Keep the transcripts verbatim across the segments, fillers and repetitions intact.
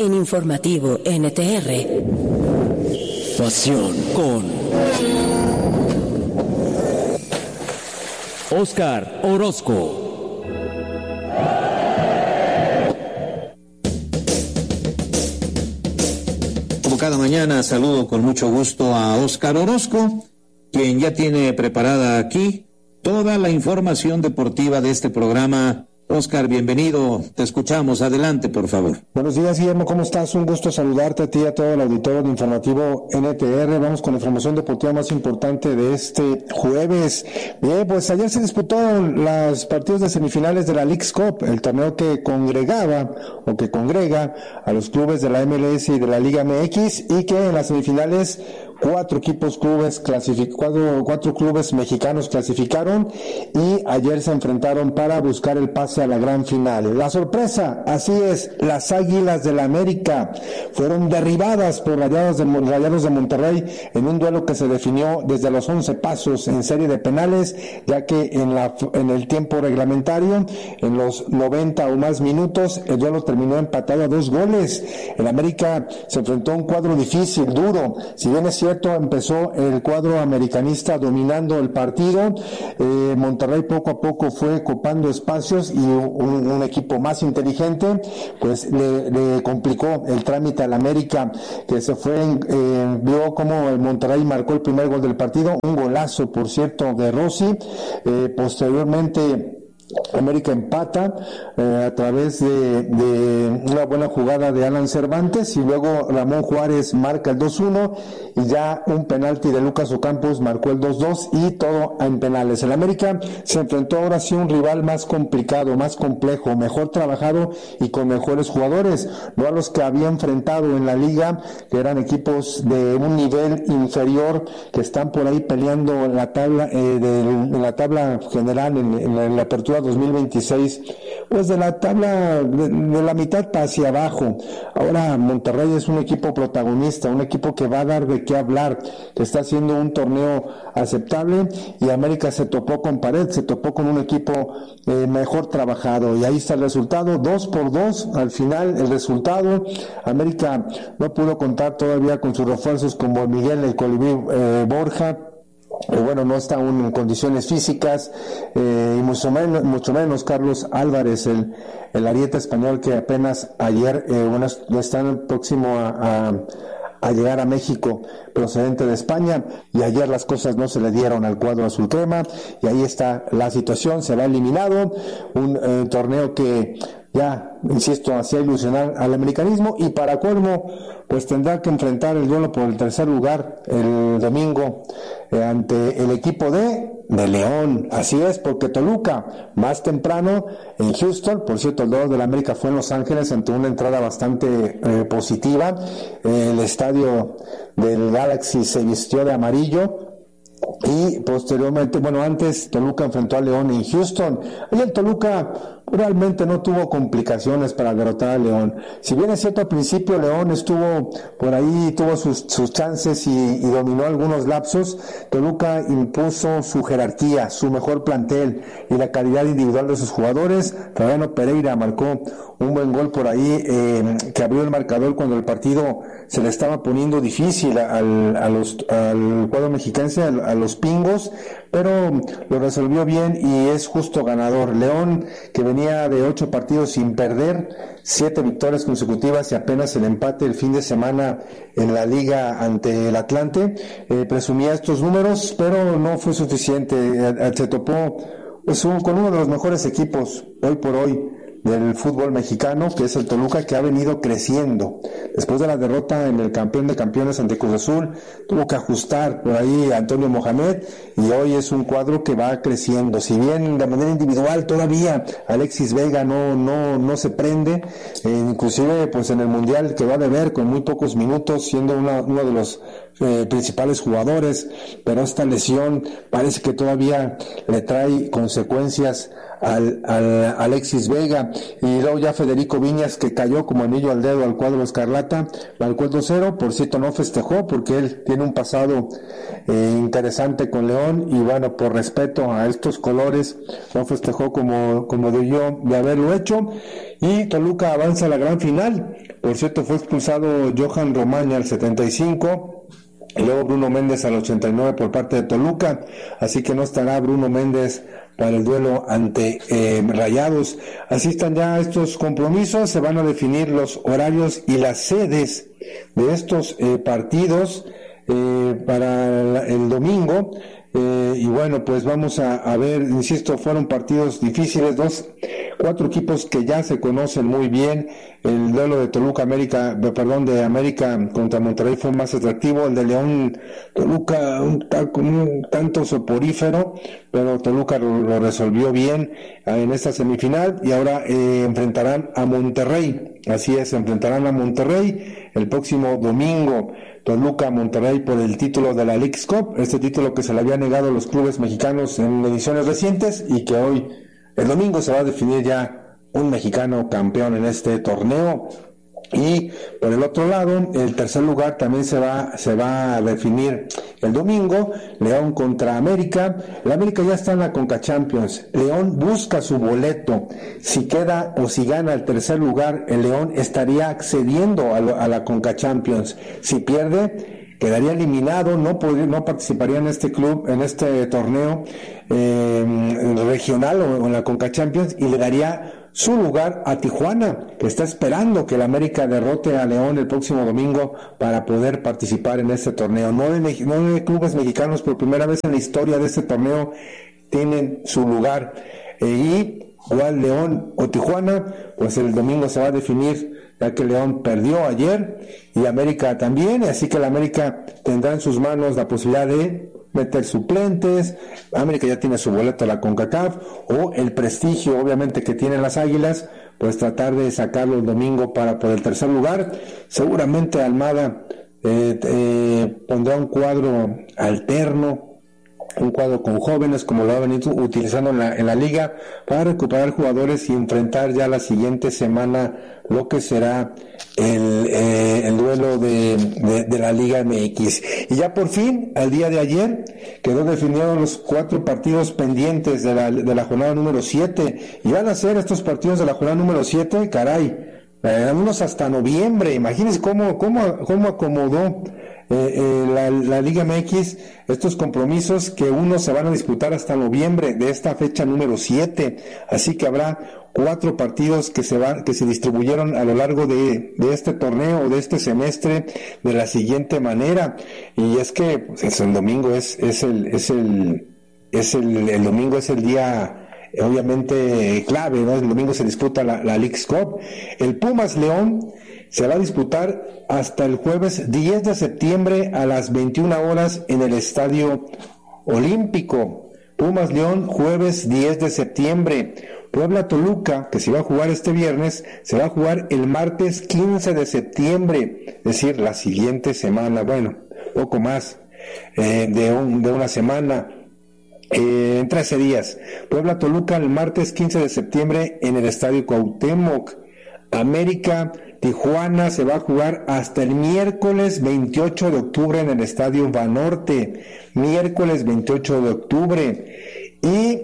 En Informativo N T R. Pasión con Óscar Orozco. Como cada mañana, saludo con mucho gusto a Óscar Orozco, quien ya tiene preparada aquí toda la información deportiva de este programa. Óscar, bienvenido, te escuchamos, adelante por favor. Buenos días, Guillermo, ¿cómo estás? Un gusto saludarte a ti y a todo el auditorio de Informativo N T R. Vamos con la información deportiva más importante de este jueves. Bien, pues ayer se disputó los partidos de semifinales de la Leagues Cup, el torneo que congregaba o que congrega a los clubes de la M L S y de la Liga M X, y que en las semifinales cuatro equipos clubes clasificados, cuatro clubes mexicanos clasificaron y ayer se enfrentaron para buscar el pase a la gran final. La sorpresa, así es, las Águilas del la América fueron derribadas por Rayados de, Rayados de Monterrey en un duelo que se definió desde los once pasos en serie de penales, ya que en la en el tiempo reglamentario, en los noventa o más minutos, el duelo terminó empatado a dos goles. El América se enfrentó a un cuadro difícil, duro. Si bien es cierto, empezó el cuadro americanista dominando el partido, eh, Monterrey poco a poco fue copando espacios y un, un equipo más inteligente pues le, le complicó el trámite al América, que se fue, eh, vio como el Monterrey marcó el primer gol del partido, un golazo por cierto de Rossi. Eh, posteriormente América empata eh, a través de, de una buena jugada de Alan Cervantes, y luego Ramón Juárez marca el dos uno y ya un penalti de Lucas Ocampos marcó el dos dos, y todo en penales. El América se enfrentó ahora sí a un rival más complicado, más complejo, mejor trabajado y con mejores jugadores, no a los que había enfrentado en la liga, que eran equipos de un nivel inferior, que están por ahí peleando en la tabla eh, de, en la tabla general en, en, la, en la apertura dos mil veintiséis, pues de la tabla de, de la mitad hacia abajo. Ahora Monterrey es un equipo protagonista, un equipo que va a dar de qué hablar, que está haciendo un torneo aceptable, y América se topó con pared, se topó con un equipo eh, mejor trabajado, y ahí está el resultado, dos por dos al final el resultado. América no pudo contar todavía con sus refuerzos como Miguel el Colibrí eh, Borja, Eh, bueno, no está aún en condiciones físicas, eh, y mucho menos, mucho menos Carlos Álvarez, el, el ariete español, que apenas ayer, eh, bueno, está próximo a, a, a llegar a México, procedente de España, y ayer las cosas no se le dieron al cuadro azul crema, y ahí está la situación, se va eliminado, un eh, torneo que ya, insisto, hacía ilusionar al americanismo, y para colmo, pues tendrá que enfrentar el duelo por el tercer lugar el domingo eh, ante el equipo de, de León. Así es, porque Toluca, más temprano en Houston, por cierto, el duelo de la América fue en Los Ángeles ante una entrada bastante eh, positiva. Eh, el estadio del Galaxy se vistió de amarillo. Y posteriormente, bueno, antes Toluca enfrentó a León en Houston. Ahí el Toluca realmente no tuvo complicaciones para derrotar a León. Si bien es cierto, al principio León estuvo por ahí, tuvo sus, sus chances y, y dominó algunos lapsos, Toluca impuso su jerarquía, su mejor plantel y la calidad individual de sus jugadores. Fabiano Pereira marcó un buen gol por ahí, eh, que abrió el marcador cuando el partido se le estaba poniendo difícil al, a los, al cuadro mexiquense, a, a los pingos, pero lo resolvió bien y es justo ganador. León, que venía de ocho partidos sin perder, siete victorias consecutivas y apenas el empate el fin de semana en la liga ante el Atlante, eh, presumía estos números, pero no fue suficiente. Eh, se topó pues, un, con uno de los mejores equipos hoy por hoy del fútbol mexicano, que es el Toluca, que ha venido creciendo. Después de la derrota en el campeón de campeones ante Cruz Azul, tuvo que ajustar por ahí a Antonio Mohamed, y hoy es un cuadro que va creciendo. Si bien de manera individual todavía Alexis Vega no no no se prende, eh, inclusive pues en el Mundial que va a ver con muy pocos minutos, siendo una, uno de los eh, principales jugadores, pero esta lesión parece que todavía le trae consecuencias al, al Alexis Vega. Y luego ya Federico Viñas, que cayó como anillo al dedo al cuadro escarlata, marcó el dos cero, por cierto no festejó porque él tiene un pasado eh, interesante con León, y bueno, por respeto a estos colores no festejó como, como debió de haberlo hecho. Y Toluca avanza a la gran final Por cierto, fue expulsado Johan Romaña al setenta y cinco, y luego Bruno Méndez al ochenta y nueve por parte de Toluca, así que no estará Bruno Méndez para el duelo ante eh, Rayados. Así están ya estos compromisos, se van a definir los horarios y las sedes de estos eh, partidos eh, para el domingo. Eh, y bueno, pues vamos a, a ver, insisto, fueron partidos difíciles, dos, cuatro equipos que ya se conocen muy bien. El duelo de Toluca América, perdón, de América contra Monterrey fue más atractivo. El de León Toluca un, un tanto soporífero, pero Toluca lo, lo resolvió bien en esta semifinal, y ahora eh, enfrentarán a Monterrey. Así es, enfrentarán a Monterrey el próximo domingo. Toluca Monterrey por el título de la Leagues Cup, este título que se le había negado a los clubes mexicanos en ediciones recientes, y que hoy, el domingo, se va a definir ya un mexicano campeón en este torneo. Y por el otro lado, el tercer lugar también se va se va a definir el domingo. León contra América. El América ya está en la Conca Champions. León busca su boleto. Si queda o si gana el tercer lugar, el León estaría accediendo a, lo, a la Conca Champions. Si pierde, quedaría eliminado, no podría, no participaría en este club, en este torneo eh, regional o en la Conca Champions, y le daría su lugar a Tijuana, que está esperando que el América derrote a León el próximo domingo para poder participar en este torneo. Nueve, nueve clubes mexicanos por primera vez en la historia de este torneo tienen su lugar. E, y igual León o Tijuana, pues el domingo se va a definir, ya que León perdió ayer y América también, así que el América tendrá en sus manos la posibilidad de meter suplentes. América ya tiene su boleto a la CONCACAF, o el prestigio obviamente que tienen las Águilas, pues tratar de sacarlo el domingo para por el tercer lugar. Seguramente Almada eh, eh, pondrá un cuadro alterno, un cuadro con jóvenes, como lo ha venido utilizando en la, en la liga, para recuperar jugadores y enfrentar ya la siguiente semana lo que será el, eh, el duelo de, de, de la Liga M X. Y ya por fin, al día de ayer, quedó definidos los cuatro partidos pendientes de la, de la jornada número siete, y van a ser estos partidos de la jornada número siete, caray, eh, unos hasta noviembre. Imagínense cómo, cómo, cómo acomodó Eh, eh, la, la Liga M X estos compromisos, que unos se van a disputar hasta noviembre de esta fecha número siete, así que habrá cuatro partidos que se van, que se distribuyeron a lo largo de, de este torneo, de este semestre, de la siguiente manera. Y es que pues, es el domingo es, es el, es el, es el, el domingo es el día obviamente clave, ¿no? El domingo se disputa la, la Leagues Cup. El Pumas León se va a disputar hasta el jueves diez de septiembre a las veintiuna horas en el Estadio Olímpico. Pumas León, jueves diez de septiembre. Puebla Toluca, que se va a jugar este viernes, se va a jugar el martes quince de septiembre, es decir, la siguiente semana, bueno, poco más eh, de, un, de una semana. Eh, en trece días. Puebla Toluca el martes quince de septiembre en el Estadio Cuauhtémoc. América Tijuana se va a jugar hasta el miércoles veintiocho de octubre en el Estadio Banorte. Miércoles veintiocho de octubre. Y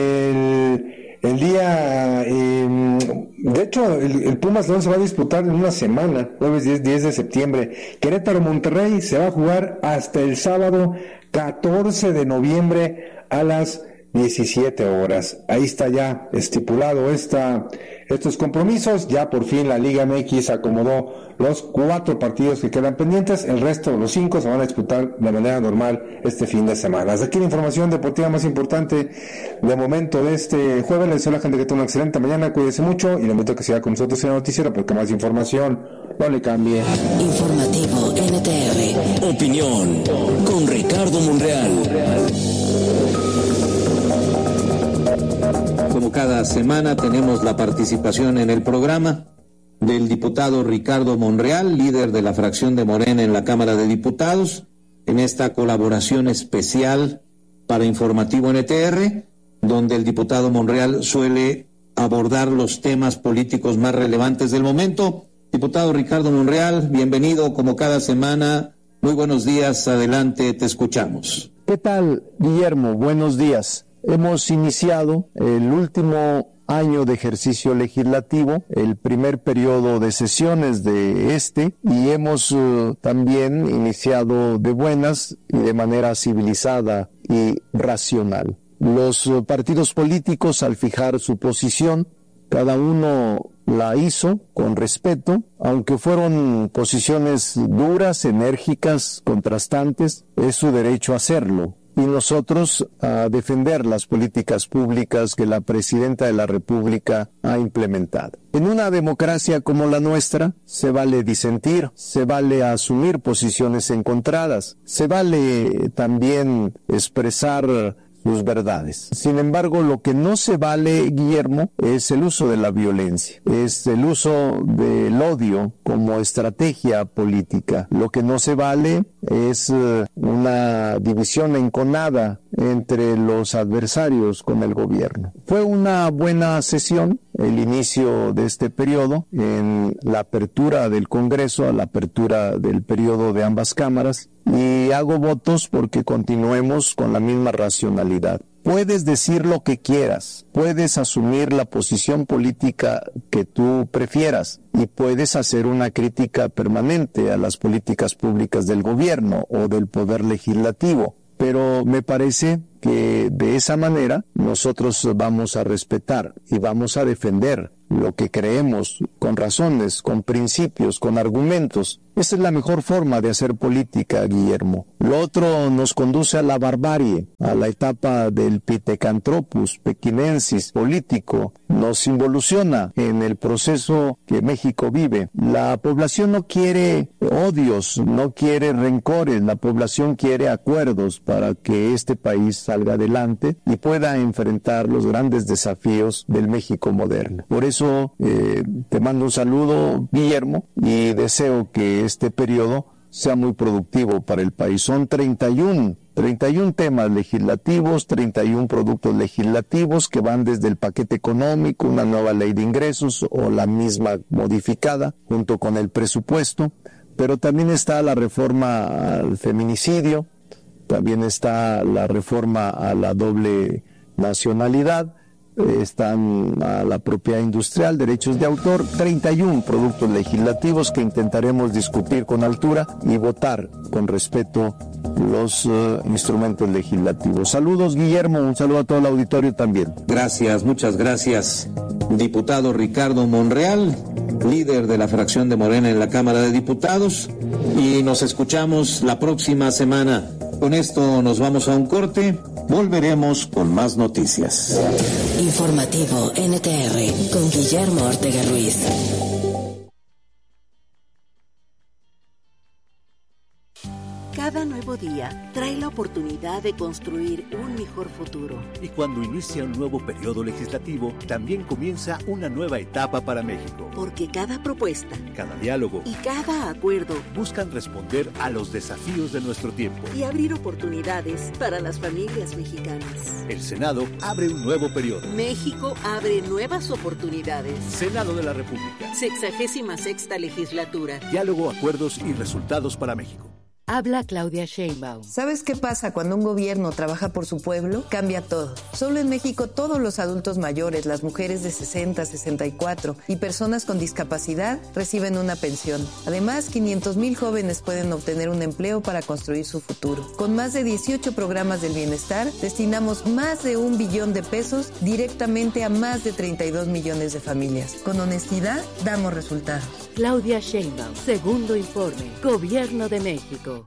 el, el día, eh, de hecho, el, el Pumas León se va a disputar en una semana, jueves diez de septiembre. Querétaro Monterrey se va a jugar hasta el sábado catorce de noviembre a las diecisiete horas. Ahí está ya estipulado esta, estos compromisos. Ya por fin la Liga M X acomodó los cuatro partidos que quedan pendientes. El resto, los cinco, se van a disputar de manera normal este fin de semana. Hasta aquí la información deportiva más importante de momento de este jueves. Les deseo a la gente que tenga una excelente mañana. Cuídese mucho y le invito a que siga con nosotros en el noticiero, porque más información no le cambie. Informativo N T R. Opinión con Ricardo Monreal. Como cada semana tenemos la participación en el programa del diputado Ricardo Monreal, líder de la fracción de Morena en la Cámara de Diputados, en esta colaboración especial para Informativo N T R, donde el diputado Monreal suele abordar los temas políticos más relevantes del momento. Diputado Ricardo Monreal, bienvenido como cada semana. Muy buenos días, adelante, te escuchamos. ¿Qué tal, Guillermo? Buenos días. Hemos iniciado el último año de ejercicio legislativo, el primer periodo de sesiones de este, y hemos uh, también iniciado de buenas y de manera civilizada y racional. Los uh, partidos políticos, al fijar su posición, cada uno la hizo con respeto, aunque fueron posiciones duras, enérgicas, contrastantes, es su derecho a hacerlo. Y nosotros a defender las políticas públicas que la Presidenta de la República ha implementado. En una democracia como la nuestra, se vale disentir, se vale asumir posiciones encontradas, se vale también expresar sus verdades. Sin embargo, lo que no se vale, Guillermo, es el uso de la violencia, es el uso del odio como estrategia política. Lo que no se vale es uh, una división enconada entre los adversarios con el gobierno. Fue una buena sesión, el inicio de este periodo, en la apertura del Congreso, a la apertura del periodo de ambas cámaras, y hago votos porque continuemos con la misma racionalidad. Puedes decir lo que quieras, puedes asumir la posición política que tú prefieras y puedes hacer una crítica permanente a las políticas públicas del gobierno o del poder legislativo, pero me parece que de esa manera nosotros vamos a respetar y vamos a defender lo que creemos con razones, con principios, con argumentos. Esa es la mejor forma de hacer política, Guillermo. Lo otro nos conduce a la barbarie, a la etapa del Pithecanthropus pekinensis político. Nos involuciona en el proceso que México vive. La población no quiere odios, no quiere rencores, la población quiere acuerdos para que este país salga adelante y pueda enfrentar los grandes desafíos del México moderno. Por eso eh, te mando un saludo, Guillermo, y deseo que este periodo sea muy productivo para el país. Son treinta y uno temas legislativos, treinta y uno productos legislativos que van desde el paquete económico, una nueva ley de ingresos o la misma modificada junto con el presupuesto, pero también está la reforma al feminicidio, también está la reforma a la doble nacionalidad, están a la propiedad industrial, derechos de autor, treinta y uno productos legislativos que intentaremos discutir con altura y votar con respeto los uh, instrumentos legislativos. Saludos, Guillermo, un saludo a todo el auditorio también. Gracias, muchas gracias. Diputado Ricardo Monreal, líder de la fracción de Morena en la Cámara de Diputados, y nos escuchamos la próxima semana. Con esto nos vamos a un corte, volveremos con más noticias. Informativo N T R con Guillermo Ortega Ruiz. Cada nuevo día trae la oportunidad de construir un mejor futuro. Y cuando inicia un nuevo periodo legislativo, también comienza una nueva etapa para México. Porque cada propuesta, cada diálogo y cada acuerdo buscan responder a los desafíos de nuestro tiempo y abrir oportunidades para las familias mexicanas. El Senado abre un nuevo periodo. México abre nuevas oportunidades. Senado de la República. Sexagésima sexta legislatura. Diálogo, acuerdos y resultados para México. Habla Claudia Sheinbaum. ¿Sabes qué pasa cuando un gobierno trabaja por su pueblo? Cambia todo. Solo en México todos los adultos mayores, las mujeres de sesenta, sesenta y cuatro y personas con discapacidad reciben una pensión. Además, quinientos mil jóvenes pueden obtener un empleo para construir su futuro. Con más de dieciocho programas del bienestar, destinamos más de un billón de pesos directamente a más de treinta y dos millones de familias. Con honestidad, damos resultados. Claudia Sheinbaum, segundo informe, Gobierno de México.